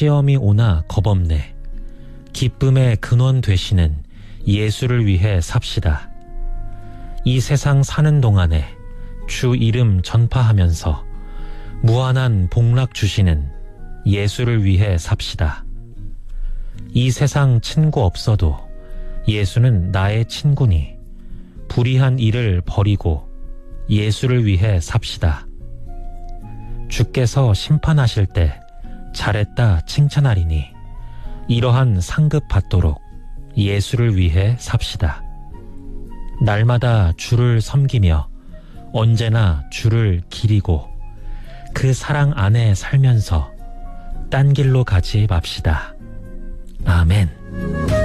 시험이 오나 겁없네. 기쁨의 근원 되시는 예수를 위해 삽시다. 이 세상 사는 동안에 주 이름 전파하면서 무한한 복락 주시는 예수를 위해 삽시다. 이 세상 친구 없어도 예수는 나의 친구니 불의한 일을 버리고 예수를 위해 삽시다. 주께서 심판하실 때 잘했다 칭찬하리니 이러한 상급 받도록 예수를 위해 삽시다. 날마다 주를 섬기며 언제나 주를 기리고 그 사랑 안에 살면서 딴 길로 가지 맙시다. 아멘.